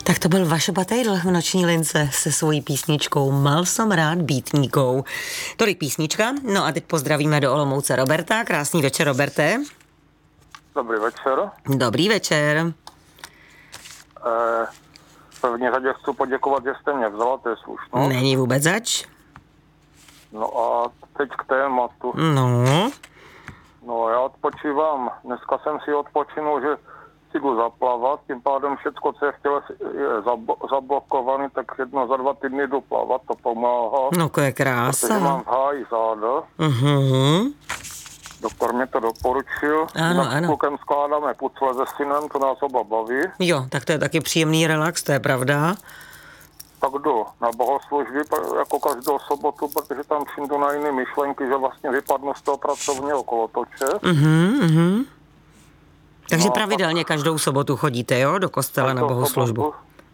Tak to byl Vašo Patejdl v Noční lince se svojí písničkou Mal som rád býtníkou. Tolik písnička. No a teď pozdravíme do Olomouce Roberta. Krásný večer, Roberte. Dobrý večer. Dobrý večer. V první řadě chci poděkovat, že jste mě vzala, to je slušno. Není vůbec zač. No a teď k tématu. No já odpočívám. Dneska jsem si odpočinul, že si jdu zaplavat, tím pádem všecko, co je v těle, je zablokovaný, tak jedno za 2 týdny jdu plavat, to pomáhá. No to je krása. Protože mám v háji záda. Doktor mi to doporučil. Ano. S klukem skládáme pucle se synem, to nás oba baví. Jo, tak to je taky příjemný relax, to je pravda. Tak jdu na bohoslužby jako každou sobotu, protože tam přijdu na jiné myšlenky, že vlastně vypadnu z toho pracovního kolotoče. Takže no, pravidelně každou sobotu chodíte, jo, do kostela na bohoslužbu.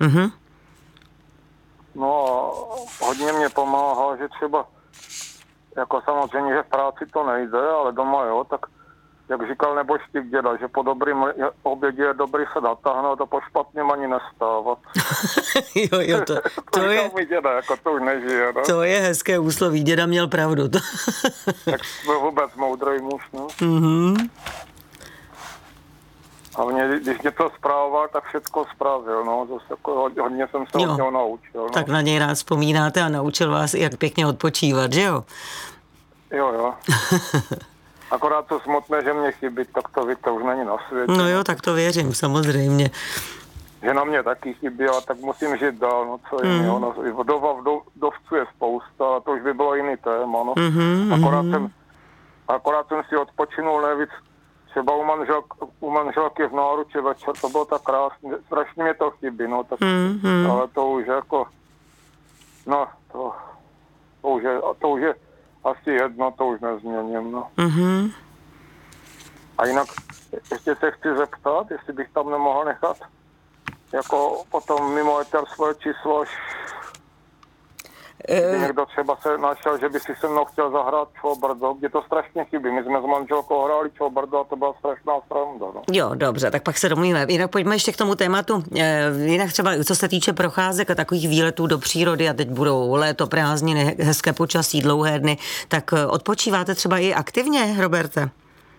No a hodně mě pomáhá, že třeba, jako samozřejmě, že v práci to nejde, ale doma jo, tak jak říkal nebožtík děda, že po dobrým obědě je dobrý se natáhnout a po špatným ani nestávat. jo, to je... mi děda, jako to už nežije, no? To je hezké úsloví, děda měl pravdu. Tak byl vůbec moudrý muž, no? A mě, když něco zpravoval, tak všechno spravil, no. Zase jako hodně jsem se od něho naučil, no. Tak na něj rád vzpomínáte a naučil vás, jak pěkně odpočívat, že jo? Jo. Akorát to smutné, že mě chybí, tak to víte, už není na světě. No jo, tak to věřím, samozřejmě. Že na mě taky chybí, ale tak musím žít dál, no co jiného. No, vdovců je spousta, ale to už by bylo jiný téma, no. Akorát jsem si odpočinul nejvíc. Třeba u manželky v náruči večer, to bylo tak krásné, strašně mě to chybí, no, tak, ale to už jako, no, to už je asi jedno, to už nezměním, no. A jinak, ještě se chci zeptat, jestli bych tam nemohl nechat, jako potom mimo éter svoje číslo, kdyby někdo třeba se našel, že by si se mnou chtěl zahrát Čobrdo, kde to strašně chybí. My jsme s manželkou hráli Čobrdo a to byla strašná sranda. No. Jo, dobře, tak pak se domluvíme. Jinak pojďme ještě k tomu tématu. Jinak třeba, co se týče procházek a takových výletů do přírody a teď budou léto, prázdniny, hezké počasí, dlouhé dny, tak odpočíváte třeba i aktivně, Roberte?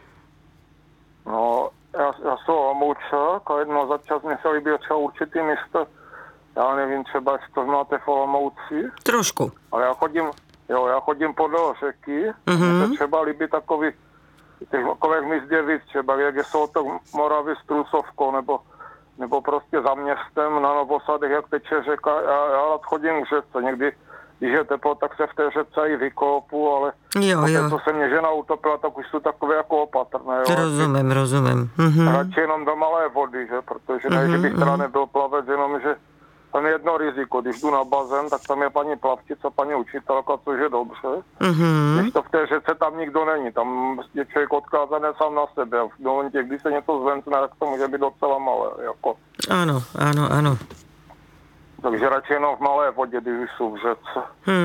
No, já jsem Olomoučák a jednou za čas mě se líbí třeba určitý místo. Já nevím, třeba jestli to máte v Olomouci. Trošku. Ale já chodím podél řeky. Mně se třeba líbí takových míst je víc, třeba jak jsou to Moravy s Trusovkou, nebo prostě za městem na Novosadech, jak teče řeka. Já rád chodím k řece. Někdy, když je teplo, tak se v té řece i vykopu, ale to se mě žena utopila, tak už jsou takové jako opatrné. Jo? Rozumím. Radši jenom do malé vody, že? Protože ne, že bych teda nebyl plavec, jenom že tam je jedno riziko, když jdu na bazén, tak tam je paní plavčice, paní učitelka, což je dobře. Když to v té řece tam nikdo není, tam je člověk odkázaný sám na sebe. V momentě, když se něco zvencne, tak to může být docela malé. Jako. Ano. Takže radši jenom v malé vodě, když jsou v řece.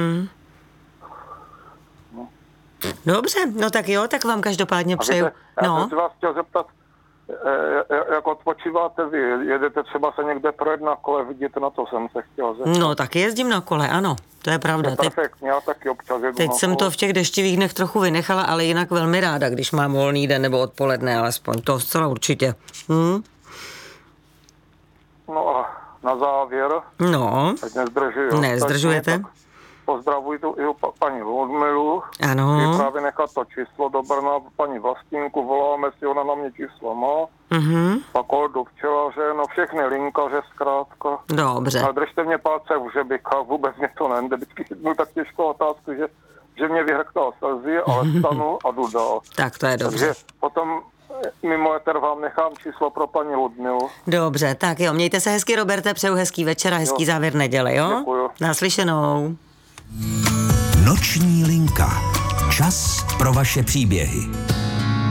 No. Dobře, no tak jo, tak vám každopádně přeju. Já jsem si vás chtěl zeptat, jak odpočíváte vy? Jedete třeba se někde projet na kole, vidíte, na to jsem se chtěl zeptat. No, taky jezdím na kole, ano, to je pravda. Je perfektně, já taky občas jedu. Teď jsem to v těch deštivých dnech trochu vynechala, ale jinak velmi ráda, když mám volný den nebo odpoledne, alespoň to zcela určitě. No a na závěr, ať nezdržujete. Pozdravuji tu i paní Ludmilu. Ano. Právě nechat to číslo do Brna, paní Vlastínku, voláme si, ona na mě číslo má. Pak Oldu Včelaře, no všechny linkaře zkrátka. Dobře. A držte mě palce v žebikách, vůbec mě to nejde. Vždycky jednu tak těžkou otázku, že mě vyhrktal slzy, ale stanu a jdu dál. Tak to je dobře. Takže potom mimo éter vám nechám číslo pro paní Ludmilu. Dobře, tak jo, mějte se hezky, Roberte, přeju hezký večer a hezký závěr neděle, jo? Děkuju. Naslyšenou. Noční linka. Čas pro vaše příběhy.